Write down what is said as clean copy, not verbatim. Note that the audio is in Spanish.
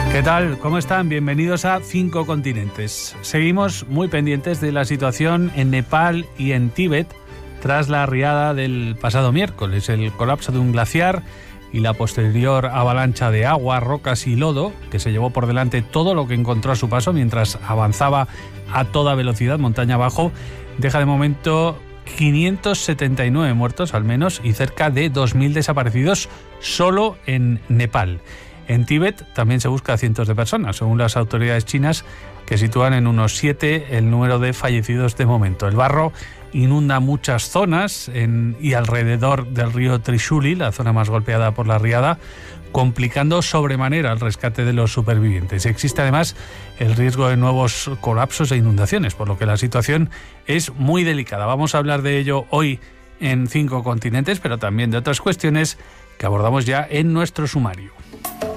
¿Qué tal? ¿Cómo están? Bienvenidos a 5 Continentes. Seguimos muy pendientes de la situación en Nepal y en Tíbet tras la riada del pasado miércoles, el colapso de un glaciar y la posterior avalancha de agua, rocas y lodo que se llevó por delante todo lo que encontró a su paso mientras avanzaba a toda velocidad montaña abajo, deja de momento 579 muertos al menos y cerca de 2.000 desaparecidos solo en Nepal. En Tíbet también se busca a cientos de personas, según las autoridades chinas, que sitúan en unos 7 el número de fallecidos de momento. El barro inunda muchas zonas y alrededor del río Trishuli, la zona más golpeada por la riada, complicando sobremanera el rescate de los supervivientes. Existe además el riesgo de nuevos colapsos e inundaciones, por lo que la situación es muy delicada. Vamos a hablar de ello hoy en 5 Continentes, pero también de otras cuestiones que abordamos ya en nuestro sumario.